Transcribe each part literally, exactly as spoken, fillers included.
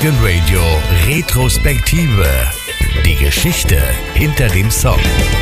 Rock'n Radio Retrospektive. Die Geschichte hinter dem Song.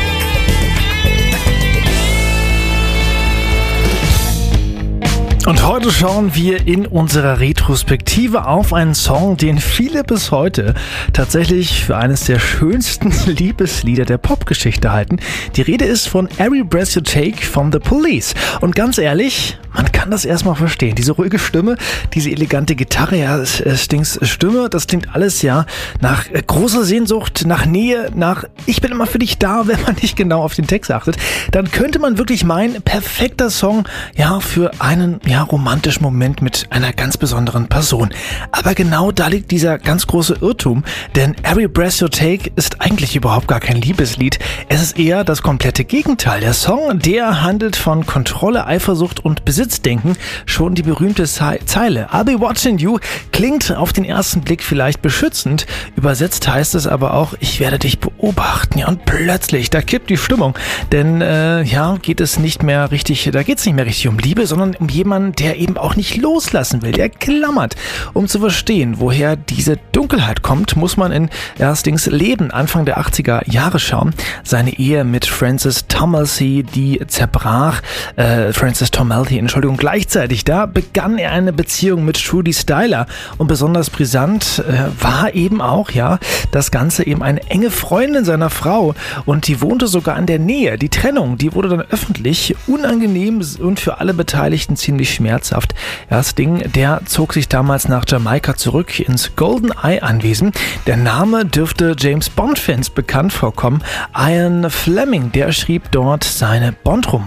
Und heute schauen wir in unserer Retrospektive auf einen Song, den viele bis heute tatsächlich für eines der schönsten Liebeslieder der Popgeschichte halten. Die Rede ist von Every Breath You Take von The Police. Und ganz ehrlich, man kann das erstmal verstehen. Diese ruhige Stimme, diese elegante Gitarre, ja, Stings Stimme, das klingt alles ja nach großer Sehnsucht, nach Nähe, nach ich bin immer für dich da, wenn man nicht genau auf den Text achtet. Dann könnte man wirklich meinen, perfekter Song, ja, für einen ja, romantischen Moment mit einer ganz besonderen Person. Aber genau da liegt dieser ganz große Irrtum, denn Every Breath You Take ist eigentlich überhaupt gar kein Liebeslied. Es ist eher das komplette Gegenteil. Der Song, der handelt von Kontrolle, Eifersucht und Besitzdenken. Schon die berühmte Zeile I'll be watching you klingt auf den ersten Blick vielleicht beschützend. Übersetzt heißt es aber auch, ich werde dich beobachten. Ja, und plötzlich, da kippt die Stimmung. Denn äh, ja, geht es nicht mehr richtig, da geht es nicht mehr richtig um Liebe, sondern um jemanden, der eben auch nicht loslassen will, der klammert. Um zu verstehen, woher diese Dunkelheit kommt, muss man in Erstings Leben Anfang der achtziger Jahre schauen. Seine Ehe mit Frances Tomalty, die zerbrach, äh, Frances Tomalty, Entschuldigung, gleichzeitig da begann er eine Beziehung mit Trudy Styler und besonders brisant äh, war eben auch, ja, das Ganze eben eine enge Freundin seiner Frau und die wohnte sogar in der Nähe. Die Trennung, die wurde dann öffentlich, unangenehm und für alle Beteiligten ziemlich schmerzhaft. Ja, Sting, der zog sich damals nach Jamaika zurück ins Golden Eye Anwesen. Der Name dürfte James Bond-Fans bekannt vorkommen. Ian Fleming, der schrieb dort seine Bond-Romane.